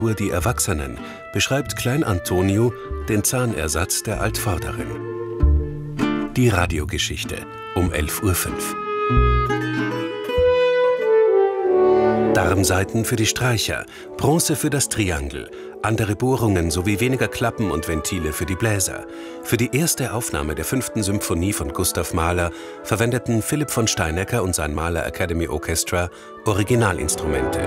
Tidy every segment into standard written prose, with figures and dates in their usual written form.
Die Erwachsenen beschreibt Klein Antonio den Zahnersatz der Altvorderen. Die Radiogeschichte um 11:05 Uhr. Darmsaiten für die Streicher, Bronze für das Triangel, andere Bohrungen sowie weniger Klappen und Ventile für die Bläser. Für die erste Aufnahme der 5. Symphonie von Gustav Mahler verwendeten Philipp von Steinecker und sein Mahler Academy Orchestra Originalinstrumente.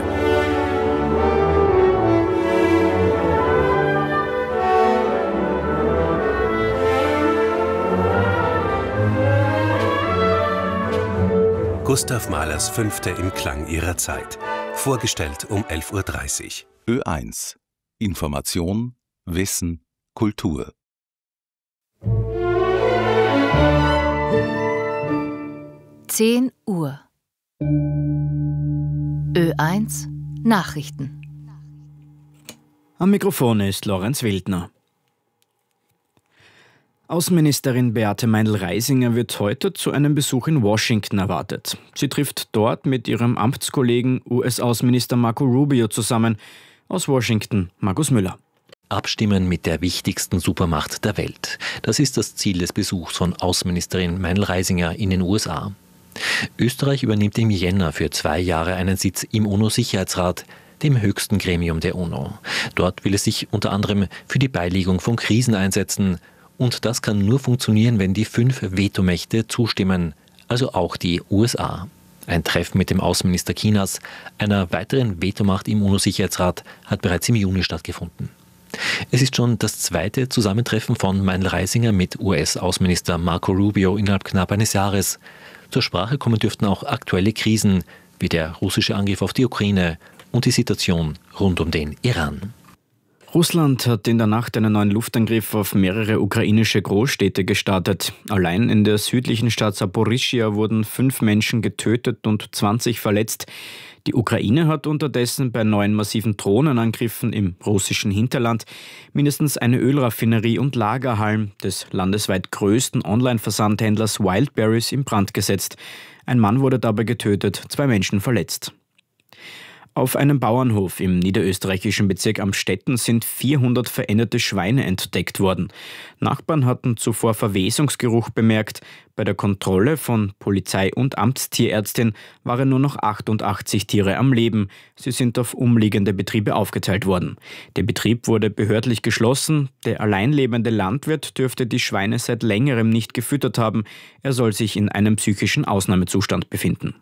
Gustav Mahlers 5. im Klang ihrer Zeit. Vorgestellt um 11:30 Uhr. Ö1. Information, Wissen, Kultur. (10 Uhr) Ö1 Nachrichten. Am Mikrofon ist Lorenz Wildner. Außenministerin Beate Meindl-Reisinger wird heute zu einem Besuch in Washington erwartet. Sie trifft dort mit ihrem Amtskollegen US-Außenminister Marco Rubio zusammen. Aus Washington, Markus Müller. Abstimmen mit der wichtigsten Supermacht der Welt. Das ist das Ziel des Besuchs von Außenministerin Meindl-Reisinger in den USA. Österreich übernimmt im Jänner für 2 Jahre einen Sitz im UNO-Sicherheitsrat, dem höchsten Gremium der UNO. Dort will es sich unter anderem für die Beilegung von Krisen einsetzen. Und das kann nur funktionieren, wenn die 5 Vetomächte zustimmen, also auch die USA. Ein Treffen mit dem Außenminister Chinas, einer weiteren Vetomacht im UNO-Sicherheitsrat, hat bereits im Juni stattgefunden. Es ist schon das 2. Zusammentreffen von Meindl-Reisinger mit US-Außenminister Marco Rubio innerhalb knapp eines Jahres. Zur Sprache kommen dürften auch aktuelle Krisen, wie der russische Angriff auf die Ukraine und die Situation rund um den Iran. Russland hat in der Nacht einen neuen Luftangriff auf mehrere ukrainische Großstädte gestartet. Allein in der südlichen Stadt Saporischschja wurden 5 Menschen getötet und 20 verletzt. Die Ukraine hat unterdessen bei neuen massiven Drohnenangriffen im russischen Hinterland mindestens eine Ölraffinerie und Lagerhallen des landesweit größten Online-Versandhändlers Wildberries in Brand gesetzt. Ein Mann wurde dabei getötet, 2 Menschen verletzt. Auf einem Bauernhof im niederösterreichischen Bezirk Amstetten sind 400 veränderte Schweine entdeckt worden. Nachbarn hatten zuvor Verwesungsgeruch bemerkt. Bei der Kontrolle von Polizei und Amtstierärztin waren nur noch 88 Tiere am Leben. Sie sind auf umliegende Betriebe aufgeteilt worden. Der Betrieb wurde behördlich geschlossen. Der alleinlebende Landwirt dürfte die Schweine seit längerem nicht gefüttert haben. Er soll sich in einem psychischen Ausnahmezustand befinden.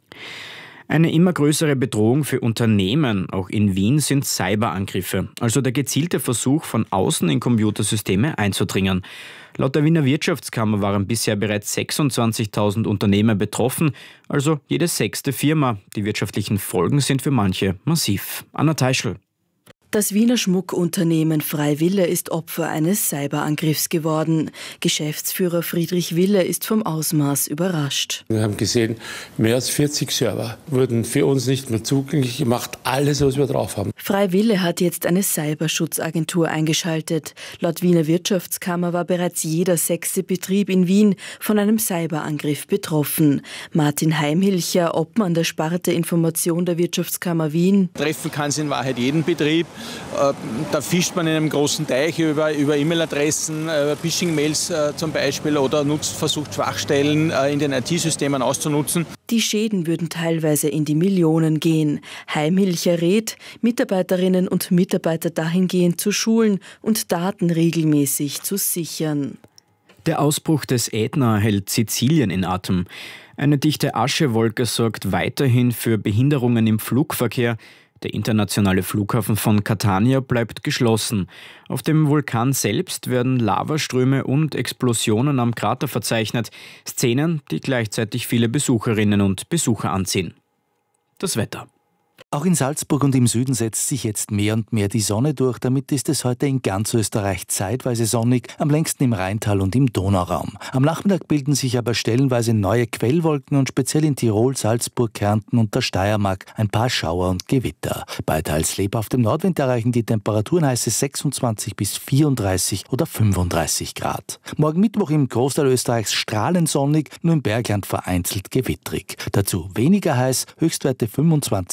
Eine immer größere Bedrohung für Unternehmen, auch in Wien, sind Cyberangriffe, also der gezielte Versuch, von außen in Computersysteme einzudringen. Laut der Wiener Wirtschaftskammer waren bisher bereits 26.000 Unternehmen betroffen, also jede 6. Firma. Die wirtschaftlichen Folgen sind für manche massiv. Anna Teischl. Das Wiener Schmuckunternehmen Freiwille ist Opfer eines Cyberangriffs geworden. Geschäftsführer Friedrich Wille ist vom Ausmaß überrascht. Wir haben gesehen, mehr als 40 Server wurden für uns nicht mehr zugänglich gemacht. Alles, was wir drauf haben. Freiwille hat jetzt eine Cyberschutzagentur eingeschaltet. Laut Wiener Wirtschaftskammer war bereits jeder 6. Betrieb in Wien von einem Cyberangriff betroffen. Martin Heimhilcher, Obmann der Sparte Information der Wirtschaftskammer Wien. Treffen kann es in Wahrheit jeden Betrieb. Da fischt man in einem großen Teich über E-Mail-Adressen, Phishing-Mails zum Beispiel, oder versucht Schwachstellen in den IT-Systemen auszunutzen. Die Schäden würden teilweise in die Millionen gehen. Heimhilcher rät, Mitarbeiterinnen und Mitarbeiter dahingehend zu schulen und Daten regelmäßig zu sichern. Der Ausbruch des Ätna hält Sizilien in Atem. Eine dichte Aschewolke sorgt weiterhin für Behinderungen im Flugverkehr. Der internationale Flughafen von Catania bleibt geschlossen. Auf dem Vulkan selbst werden Lavaströme und Explosionen am Krater verzeichnet. Szenen, die gleichzeitig viele Besucherinnen und Besucher anziehen. Das Wetter. Auch in Salzburg und im Süden setzt sich jetzt mehr und mehr die Sonne durch. Damit ist es heute in ganz Österreich zeitweise sonnig, am längsten im Rheintal und im Donauraum. Am Nachmittag bilden sich aber stellenweise neue Quellwolken und speziell in Tirol, Salzburg, Kärnten und der Steiermark ein paar Schauer und Gewitter. Bei teils lebhaftem Nordwind erreichen die Temperaturen heiße 26 bis 34 oder 35 Grad. Morgen Mittwoch im Großteil Österreichs strahlend sonnig, nur im Bergland vereinzelt gewittrig. Dazu weniger heiß, Höchstwerte 25 bis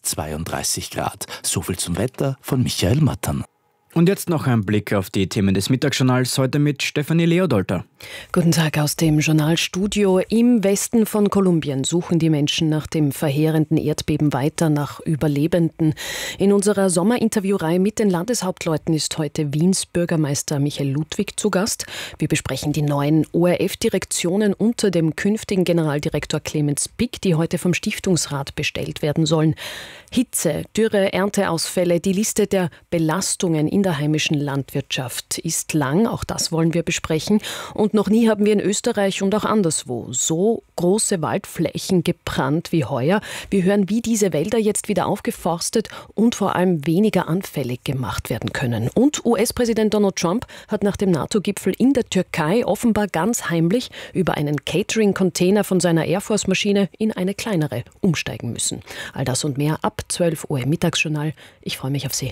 32 Grad. So viel zum Wetter von Michael Mattern. Und jetzt noch ein Blick auf die Themen des Mittagsjournals, heute mit Stefanie Leodolter. Guten Tag aus dem Journalstudio. Im Westen von Kolumbien suchen die Menschen nach dem verheerenden Erdbeben weiter nach Überlebenden. In unserer Sommerinterviewreihe mit den Landeshauptleuten ist heute Wiens Bürgermeister Michael Ludwig zu Gast. Wir besprechen die neuen ORF-Direktionen unter dem künftigen Generaldirektor Clemens Pick, die heute vom Stiftungsrat bestellt werden sollen. Hitze, Dürre, Ernteausfälle, die Liste der Belastungen in der heimischen Landwirtschaft ist lang, auch das wollen wir besprechen. Und noch nie haben wir in Österreich und auch anderswo so große Waldflächen gebrannt wie heuer. Wir hören, wie diese Wälder jetzt wieder aufgeforstet und vor allem weniger anfällig gemacht werden können. Und US-Präsident Donald Trump hat nach dem NATO-Gipfel in der Türkei offenbar ganz heimlich über einen Catering-Container von seiner Air Force-Maschine in eine kleinere umsteigen müssen. All das und mehr ab 12 Uhr im Mittagsjournal. Ich freue mich auf Sie.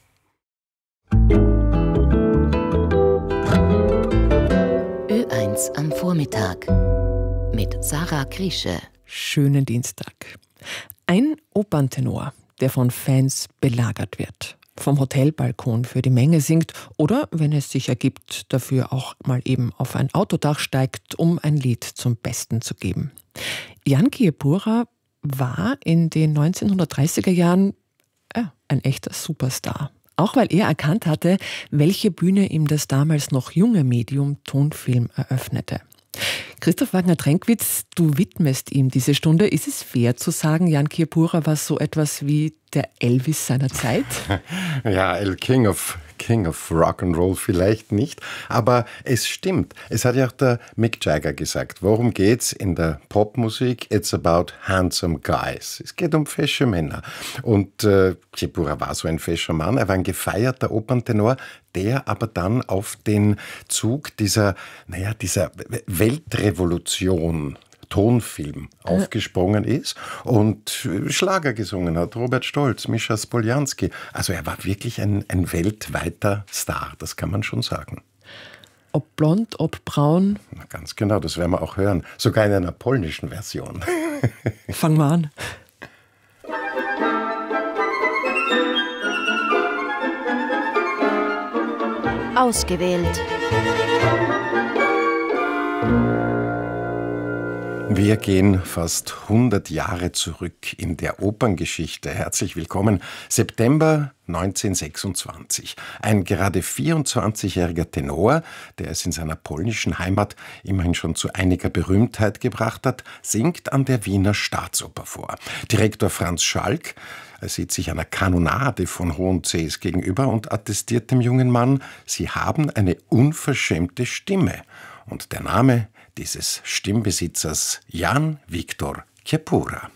Ö1 am Vormittag mit Sarah Kriesche. Schönen Dienstag. Ein Operntenor, der von Fans belagert wird, vom Hotelbalkon für die Menge singt oder, wenn es sich ergibt, dafür auch mal eben auf ein Autodach steigt, um ein Lied zum Besten zu geben. Jan Kiepura war in den 1930er Jahren ein echter Superstar. Auch weil er erkannt hatte, welche Bühne ihm das damals noch junge Medium Tonfilm eröffnete. Christoph Wagner-Tränkwitz, du widmest ihm diese Stunde. Ist es fair zu sagen, Jan Kiepura war so etwas wie der Elvis seiner Zeit? Ja, King of Rock'n'Roll vielleicht nicht, aber es stimmt. Es hat ja auch der Mick Jagger gesagt. Worum geht's in der Popmusik? It's about handsome guys. Es geht um fesche Männer. Und Kiepura war so ein fescher Mann. Er war ein gefeierter Operntenor, der aber dann auf den Zug dieser Weltrevolution Tonfilm aufgesprungen ist und Schlager gesungen hat. Robert Stolz, Mischa Spoljanski. Also er war wirklich ein weltweiter Star, das kann man schon sagen. Ob blond, ob braun? Na, ganz genau, das werden wir auch hören. Sogar in einer polnischen Version. Fangen wir an. Ausgewählt. Wir gehen fast 100 Jahre zurück in der Operngeschichte. Herzlich willkommen. September 1926. Ein gerade 24-jähriger Tenor, der es in seiner polnischen Heimat immerhin schon zu einiger Berühmtheit gebracht hat, singt an der Wiener Staatsoper vor. Direktor Franz Schalk sieht sich einer Kanonade von hohen Cs gegenüber und attestiert dem jungen Mann, Sie haben eine unverschämte Stimme. Und der Name dieses Stimmbesitzers Jan Viktor Kiepura.